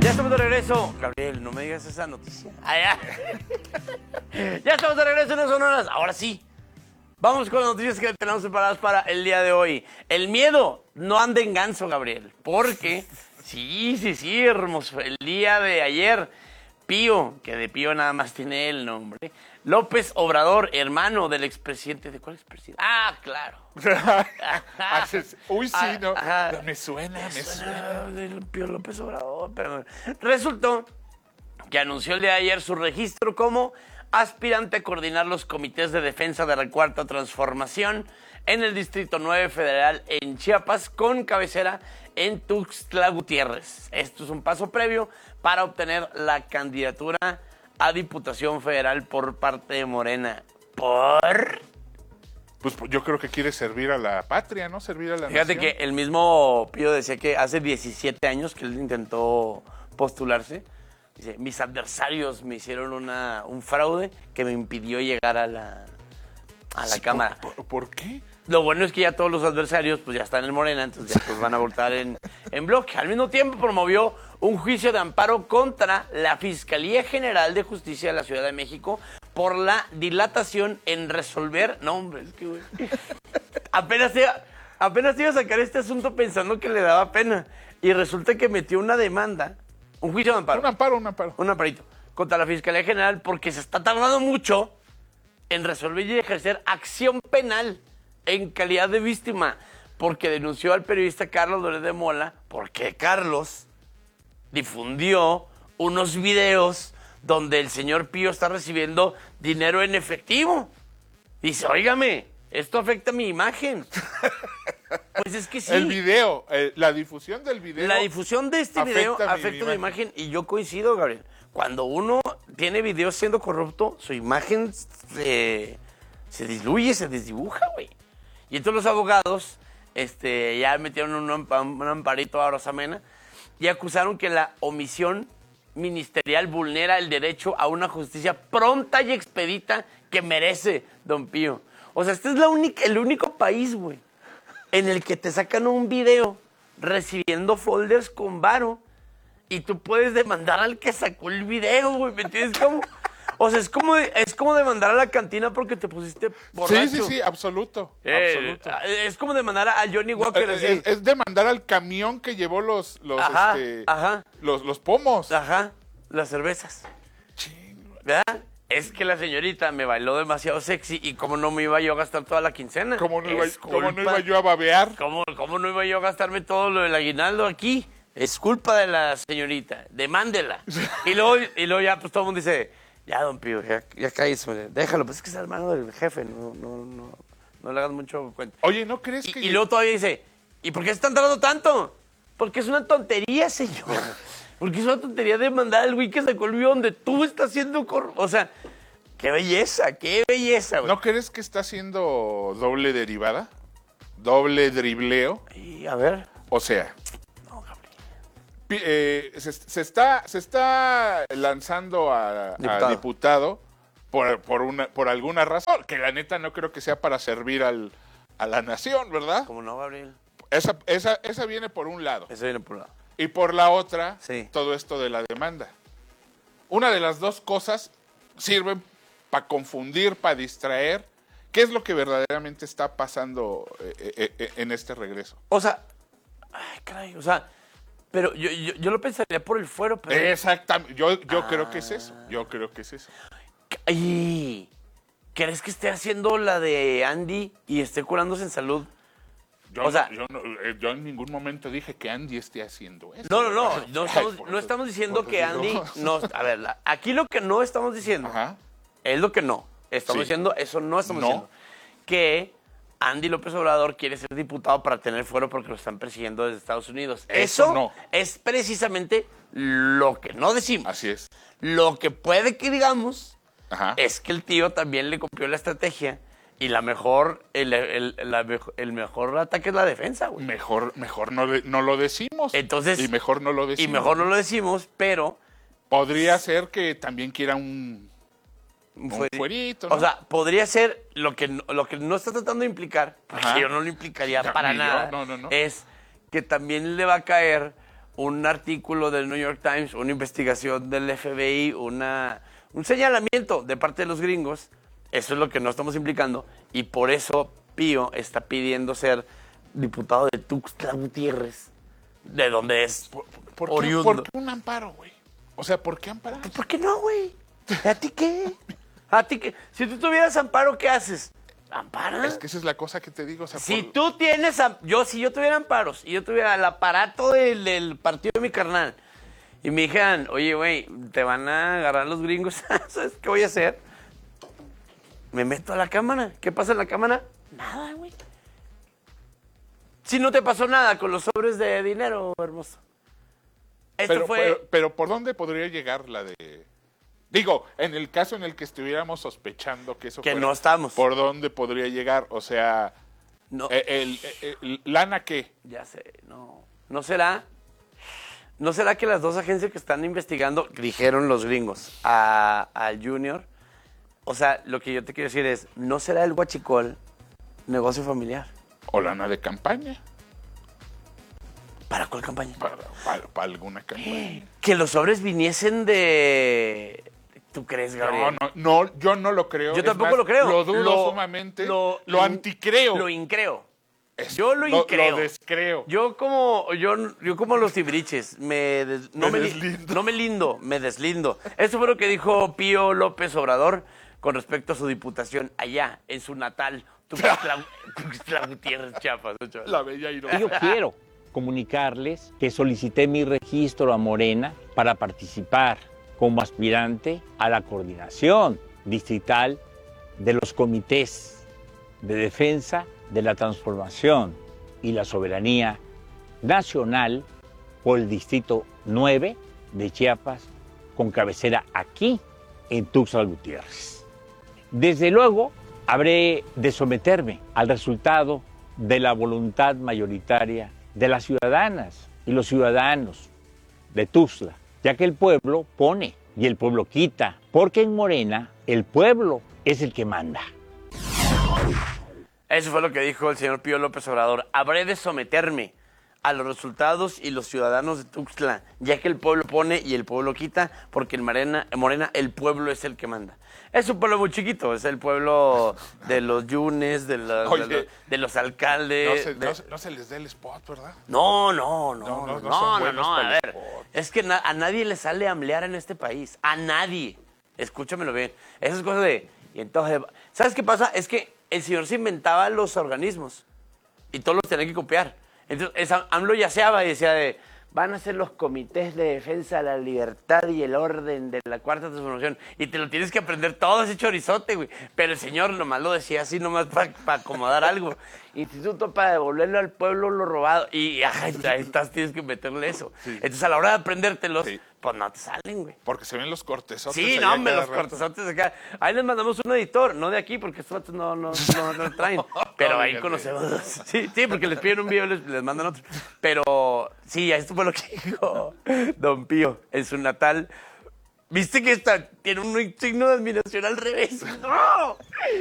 Ya estamos de regreso. Gabriel, no me digas esa noticia. Ya estamos de regreso en unas horas. Ahora sí. Vamos con las noticias que tenemos preparadas para el día de hoy. El miedo no anda en ganso, Gabriel. Porque, sí, hermoso. El día de ayer, Pío, que de Pío nada más tiene el nombre, López Obrador, hermano del expresidente. ¿De cuál expresidente? Ah, claro. Uy, sí, ¿no? Ajá. Me suena. Del Pío López Obrador. Pero resultó que anunció el día de ayer su registro como aspirante a coordinar los comités de defensa de la Cuarta Transformación en el Distrito 9 Federal en Chiapas, con cabecera en Tuxtla Gutiérrez. Esto es un paso previo para obtener la candidatura a Diputación Federal por parte de Morena. ¿Por? Pues yo creo que quiere servir a la patria, ¿no? Servir a la Fíjate nación. que el mismo Pío decía que hace 17 años que él intentó postularse. Dice, mis adversarios me hicieron un fraude que me impidió llegar a la Cámara. ¿Por qué? Lo bueno es que ya todos los adversarios pues ya están en Morena, entonces ya pues van a votar en bloque. Al mismo tiempo promovió un juicio de amparo contra la Fiscalía General de Justicia de la Ciudad de México por la dilatación en resolver... No, hombre, es que güey. Apenas iba a sacar este asunto pensando que le daba pena. Y resulta que metió una demanda, un juicio de amparo. Un amparo. Un amparito contra la Fiscalía General porque se está tardando mucho en resolver y ejercer acción penal en calidad de víctima, porque denunció al periodista Carlos Loret de Mola, porque Carlos difundió unos videos donde el señor Pío está recibiendo dinero en efectivo. Dice, óigame, esto afecta mi imagen. Pues es que sí. El video, la difusión del video. La difusión de este video afecta mi imagen y yo coincido, Gabriel. Cuando uno tiene videos siendo corrupto, su imagen se diluye, se desdibuja, güey. Y entonces los abogados ya metieron un amparito a Rosamena y acusaron que la omisión ministerial vulnera el derecho a una justicia pronta y expedita que merece don Pío. O sea, este es el único país, güey, en el que te sacan un video recibiendo folders con varo y tú puedes demandar al que sacó el video, güey, ¿me entiendes cómo? O sea, es como demandar a la cantina porque te pusiste borracho. Sí, absoluto. Es como demandar a Johnny Walker. Es demandar al camión que llevó los pomos. Ajá, las cervezas. ¿Verdad? Es que la señorita me bailó demasiado sexy y cómo no me iba yo a gastar toda la quincena. ¿Cómo no iba yo a babear? ¿Cómo no iba yo a gastarme todo lo del aguinaldo aquí? Es culpa de la señorita, demándela. Y luego ya pues todo el mundo dice, ya don Pío, ya cállese, déjalo, pues es que es hermano del jefe, no le hagas mucho cuenta. Oye, ¿no crees que...? Y luego todavía dice, ¿y por qué se están tardando tanto? Porque es una tontería, señor. Porque es una tontería de mandar al güey que sacó el video donde tú estás haciendo O sea, qué belleza, güey. ¿No crees que está haciendo doble derivada? ¿Doble dribleo? Y a ver. O sea, se está lanzando a diputado por alguna razón, que la neta no creo que sea para servir a la nación, ¿verdad? ¿Cómo no, Gabriel? Esa viene por un lado. Esa viene por un lado. Y por la otra, sí, todo esto de la demanda. Una de las dos cosas sirven para confundir, para distraer. ¿Qué es lo que verdaderamente está pasando en este regreso? O sea, ay, caray, o sea, pero yo lo pensaría por el fuero, pero... Exactamente, yo creo que es eso, Ay, ¿crees que esté haciendo la de Andy y esté curándose en salud? Yo en ningún momento dije que Andy esté haciendo eso. No estamos diciendo que Andy... No, a ver, aquí lo que no estamos diciendo es lo que no. Estamos diciendo, eso no estamos diciendo. Que Andy López Obrador quiere ser diputado para tener fuero porque lo están persiguiendo desde Estados Unidos. Eso no es precisamente lo que no decimos. Así es. Lo que puede que digamos es que el tío también le copió la estrategia y el mejor ataque es la defensa, güey. Mejor no lo decimos. Entonces, y mejor no lo decimos. Pero podría ser que también quiera un fuerito, ¿no? O sea, podría ser lo que no está tratando de implicar, porque yo no lo implicaría para nada, no. es que también le va a caer un artículo del New York Times, una investigación del FBI, un señalamiento de parte de los gringos. Eso es lo que no estamos implicando. Y por eso Pío está pidiendo ser diputado de Tuxtla Gutiérrez, de donde es oriundo. ¿Por qué un amparo, güey? O sea, ¿por qué amparar? Pues, ¿por qué no, güey? ¿A ti qué? ¿A ti qué? Si tú tuvieras amparo, ¿qué haces? ¿Ampara? Es que esa es la cosa que te digo. O sea, Si tú tienes... si yo tuviera amparos y yo tuviera el aparato del partido de mi carnal y me dijeran, oye, güey, te van a agarrar los gringos, ¿sabes qué voy a hacer? Me meto a la cámara. ¿Qué pasa en la cámara? Nada, güey. Si no te pasó nada con los sobres de dinero, hermoso. Pero ¿por dónde podría llegar la de...? Digo, en el caso en el que estuviéramos sospechando que eso que fuera, no estamos. ¿por dónde podría llegar? O sea, no. ¿Lana qué? Ya sé, no. ¿No será que las dos agencias que están investigando, dijeron los gringos, al Junior? O sea, lo que yo te quiero decir es, ¿no será el huachicol negocio familiar? ¿O lana de campaña? ¿Para cuál campaña? Para alguna campaña. Que los sobres viniesen de... ¿Tú crees, Gabriel? No, yo no lo creo. Yo tampoco lo creo. Lo dudo sumamente. Lo anticreo. Lo increo. Yo lo increo. Lo descreo. Yo como los tibriches, me deslindo. Eso fue lo que dijo Pío López Obrador con respecto a su diputación allá, en su natal, Tuxtla Gutiérrez, Chiapas. La bella ironía. Yo quiero comunicarles que solicité mi registro a Morena para participar como aspirante a la coordinación distrital de los comités de defensa de la transformación y la soberanía nacional por el Distrito 9 de Chiapas, con cabecera aquí en Tuxtla Gutiérrez. Desde luego, habré de someterme al resultado de la voluntad mayoritaria de las ciudadanas y los ciudadanos de Tuxtla, ya que el pueblo pone y el pueblo quita, porque en Morena el pueblo es el que manda. Eso fue lo que dijo el señor Pío López Obrador. Habré de someterme a los resultados y los ciudadanos de Tuxtla, ya que el pueblo pone y el pueblo quita, porque en Morena el pueblo es el que manda. Es un pueblo muy chiquito, es el pueblo de los yunes, de los alcaldes. No se les dé el spot, ¿verdad? No. A ver, spots. es que a nadie le sale amblear en este país. A nadie. Escúchamelo bien. Esas cosas de... Y entonces, ¿sabes qué pasa? Es que el señor se inventaba los organismos y todos los tenían que copiar. Entonces, AMLO yaceaba y decía van a ser los comités de defensa de la libertad y el orden de la Cuarta Transformación. Y te lo tienes que aprender todo ese chorizote, güey. Pero el señor nomás lo decía así, nomás para acomodar algo. Instituto para devolverlo al pueblo lo robado. Y ahí estás, tienes que meterle eso. Sí. Entonces, a la hora de aprendértelos, pues no te salen, güey. Porque se ven los cortesotes. Sí, no, hombre, los cortesotes acá. Ahí les mandamos un editor, no de aquí, porque estos no traen. Pero ahí conocemos. Sí, porque les piden un video y les mandan otro. Pero sí, esto fue lo que dijo don Pío en su natal. ¿Viste que tiene un signo de admiración al revés? ¡No!